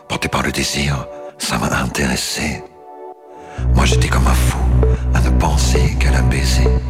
porté par le désir, ça m'a intéressé. Moi j'étais comme un fou à ne penser qu'à la baiser.